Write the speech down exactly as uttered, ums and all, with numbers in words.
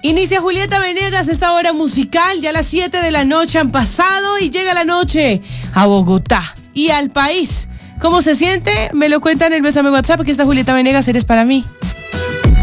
Inicia Julieta Venegas esta hora musical, ya las siete de la noche han pasado y llega la noche a Bogotá y al país. ¿Cómo se siente? Me lo cuentan en el mensaje WhatsApp, aquí está Julieta Venegas, eres para mí.